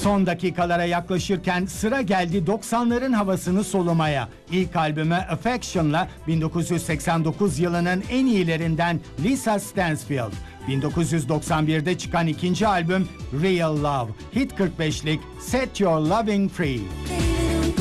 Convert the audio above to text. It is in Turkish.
Son dakikalara yaklaşırken sıra geldi 90'ların havasını solumaya. İlk albümü Affection'la 1989 yılının en iyilerinden Lisa Stansfield. 1991'de çıkan ikinci albüm Real Love, Hit 45'lik Set Your Loving Free.